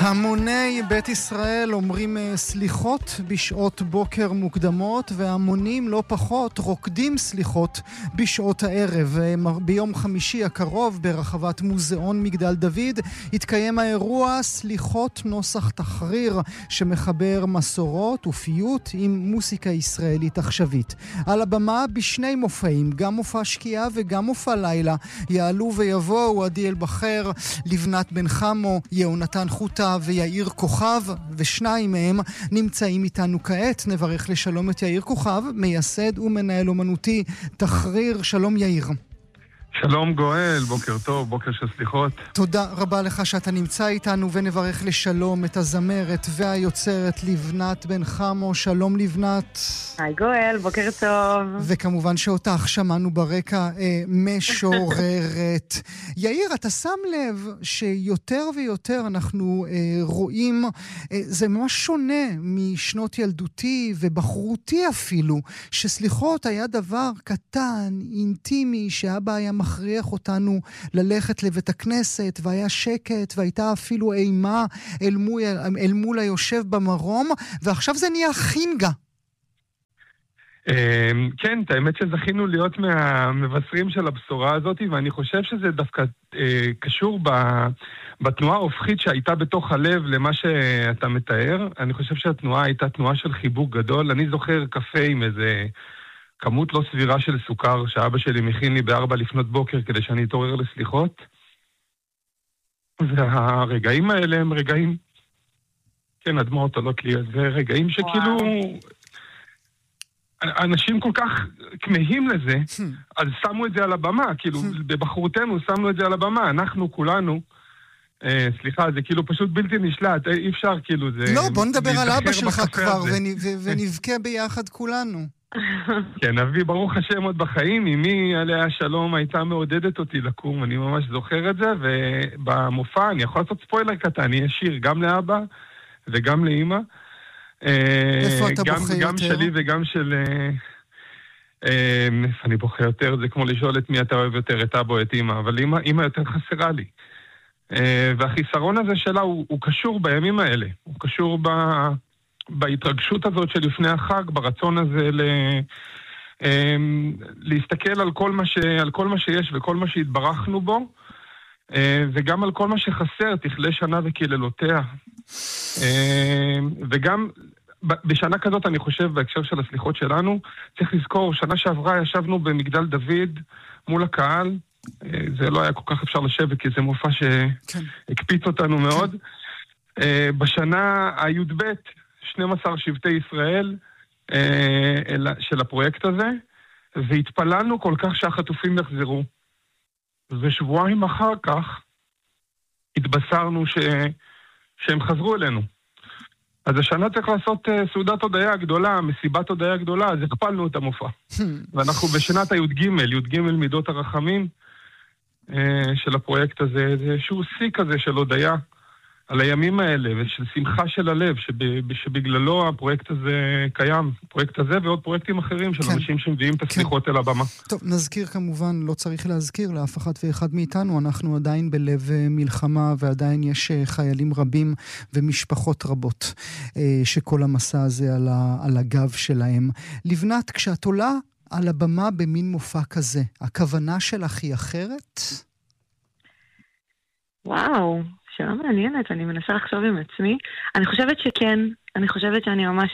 המוני בית ישראל אומרים סליחות בשעות בוקר מוקדמות, והמונים לא פחות רוקדים סליחות בשעות הערב. ביום חמישי הקרוב ברחבת מוזיאון מגדל דוד יתקיים האירוע סליחות נוסח תחריר, שמחבר מסורות ופיוט עם מוסיקה ישראלית עכשווית. על הבמה בשני מופעים, גם מופע שקיעה וגם מופע לילה, יעלו ויבואו עדי אלבחר, לבנת בן חמו, יהונתן חוטה ויאיר כוכב, ושניים מהם נמצאים איתנו כעת. נברך לשלום את יאיר כוכב, מייסד ומנהל אומנותי תחריר. שלום יאיר. שלום גואל, בוקר טוב, בוקר של סליחות. תודה רבה לך שאתה נמצא איתנו, ונברך לשלום את הזמרת והיוצרת לבנת בן חמו. שלום לבנת. היי גואל, בוקר טוב. וכמובן שאותך שמענו ברקע משוררת. יאיר, אתה שם לב שיותר ויותר אנחנו רואים, זה ממש שונה משנות ילדותי ובחרותי אפילו, שסליחות היה דבר קטן, אינטימי, שאבא היה מכריח אותנו ללכת לבית הכנסת, והיה שקט, והייתה אפילו אימה אל מול היושב במרום, ועכשיו זה נהיה חינגה. כן, האמת שזכינו להיות מהמבשרים של הבשורה הזאת, ואני חושב שזה דווקא קשור בתנועה ההופכית שהייתה בתוך הלב למה שאתה מתאר. אני חושב שהתנועה הייתה תנועה של חיבוק גדול. אני זוכר קפה עם איזה כמות לא סבירה של סוכר שאבא שלי מכין לי ב4 לפנות בוקר כדי שאני אתעורר לסליחות. והרגעים האלה הם רגעים, כן, הדמעות עולות לי, זה רגעים שכאילו אנשים כל כך כמהים לזה, אז שמו את זה על הבמה, כאילו בבחרותנו שמו את זה על הבמה, אנחנו כולנו, סליחה, זה כאילו פשוט בלתי נשלט, אי אפשר כאילו זה... לא, בוא נדבר על אבא שלך כבר ונבכה ביחד כולנו. כן, אבי ברוך השם עוד בחיים, אמי עליה השלום הייתה מעודדת אותי לקום, אני ממש זוכר את זה, ובמופע אני יכול לעשות ספוילר קטן, יש שיר גם לאבא וגם לאמא. איפה אתה בוכה יותר? גם שלי וגם של... איפה אני בוכה יותר? זה כמו לשאול את מי אתה אוהב יותר, את אבא או את אמא, אבל אמא יותר חסרה לי. והחיסרון הזה שלה הוא קשור בימים האלה, הוא קשור בהתרגשות הזאת של לפני החג, ברצון הזה להסתכל על כל מה שיש וכל מה שהתברכנו בו, וגם על כל מה שחסר, תכלה שנה וקללותיה. וגם בשנה כזאת, אני חושב, בהקשר של הסליחות שלנו, צריך לזכור, שנה שעברה ישבנו במגדל דוד מול הקהל, זה לא היה כל כך אפשר לשבת, כי זה מופע שהקפיץ אותנו מאוד. בשנה הי"ב, 12 שבטי ישראל של הפרויקט הזה, והתפללנו כל כך שהחטופים יחזרו. ושבועיים אחר כך התבשרנו שהם חזרו אלינו. אז השנה צריך לעשות סעודת הודיה גדולה, מסיבת הודיה גדולה, אז הכפלנו את המופע. ואנחנו בשנת י"ג מידות הרחמים של הפרויקט הזה, זה איזשהו שיא כזה של הודיה על הימים האלה, ושל שמחה של הלב, שבגללו הפרויקט הזה קיים. הפרויקט הזה ועוד פרויקטים אחרים של אנשים שמביאים את הסליחות אל הבמה. טוב, נזכיר כמובן, לא צריך להזכיר לאף אחת ואחד מאיתנו, אנחנו עדיין בלב מלחמה, ועדיין יש חיילים רבים ומשפחות רבות, שכל המסע הזה על הגב שלהם. לבנת, כשאת עולה על הבמה במין מופע כזה, הכוונה שלך היא אחרת? וואו. שאלה מעניינת, אני מנסה לחשוב עם עצמי. אני חושבת שכן, אני חושבת שאני ממש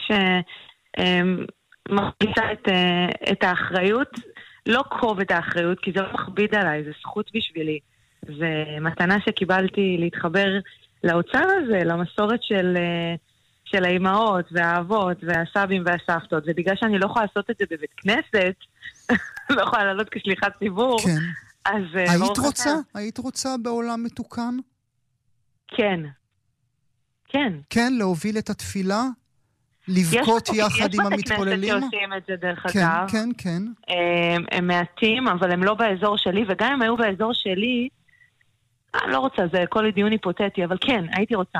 מרגישה את האחריות, לא כובד האחריות, כי זה לא מכביד עליי, זה זכות בשבילי. זה מתנה שקיבלתי להתחבר לאוצר הזה, למסורת של האימהות והאבות והסבים והסבתות, ובגלל שאני לא יכולה לעשות את זה בבית כנסת, לא יכולה לעלות כשליחת ציבור. כן. אז היית רוצה בעולם מתוקן? כן. כן. כן, להוביל את התפילה? לבכות יחד עם המתפוללים? יש בתי כנסת שעושים את זה דרך אגב. כן, כן. הם מעטים, אבל הם לא באזור שלי, וגם אם היו באזור שלי, אני לא רוצה, זה כל דיון היפותטי, אבל כן, הייתי רוצה.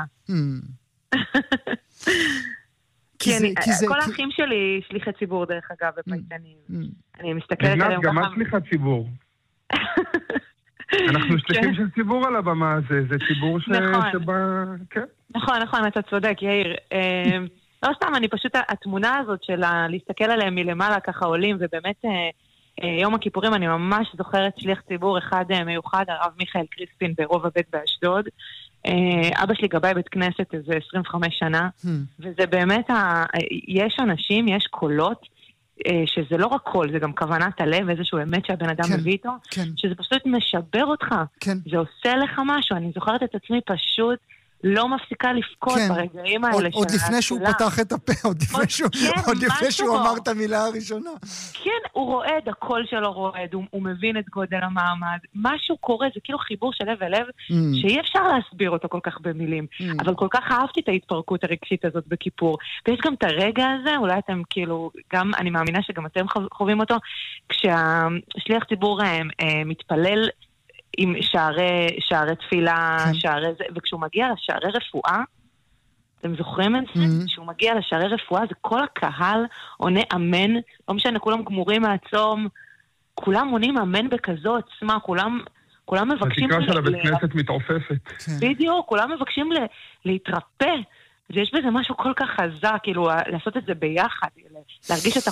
כל האחים שלי שליחי ציבור דרך אגב בפייטנים. אני מסתכלת עליהם ככה. גם את שליחת ציבור. אנחנו שליחים של ציבור על הבמה הזה, זה ציבור שבא... נכון, אתה צודק, יאיר. לא סתם, אני פשוט, התמונה הזאת של להסתכל עליהם מלמעלה ככה עולים, ובאמת יום הכיפורים אני ממש זוכרת שליח ציבור אחד מיוחד, הרב מיכאל קריספין ברובע ב' באשדוד. אבא שלי גבאי בית כנסת איזה 25 שנה, וזה באמת, יש אנשים, יש קולות, שזה לא רק קול, זה גם כוונת הלב, איזשהו אמת שהבן אדם מביא איתו, שזה פשוט משבר אותך, זה עושה לך משהו, אני זוכרת את עצמי פשוט, לא מפסיקה לפקוד ברגעים האלה. עוד לפני שהוא פתח את הפה, עוד לפני שהוא אמר את המילה הראשונה. כן, הוא רועד, הקול שלו רועד, הוא מבין את גודל המעמד. משהו קורה, זה כאילו חיבור של לב ולב, שאי אפשר להסביר אותו כל כך במילים. אבל כל כך אהבתי את ההתפרקות הרגשית הזאת בכיפור. ויש גם את הרגע הזה, אולי אתם כאילו, גם, אני מאמינה שגם אתם חווים אותו, כשהשליח ציבור מתפלל, עם שערי תפילה, וכשהוא מגיע לשערי רפואה, אתם זוכרים את זה? כשהוא מגיע לשערי רפואה, זה כל הקהל עונה אמן, לא משנה, כולם גמורים מהצום, כולם עונים אמן בכזו עצמה, כולם מבקשים... התקרה של הבית כנסת מתעופפת. בדיוק, כולם מבקשים להתרפא, ויש בזה משהו כל כך חזק, כאילו, לעשות את זה ביחד, להרגיש את